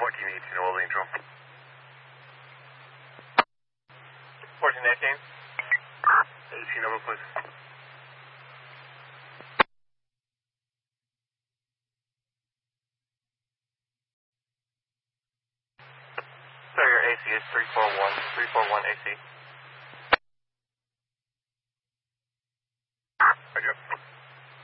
1418 Old Angel. 1418. AC number, please. Sir, your AC is 341 AC.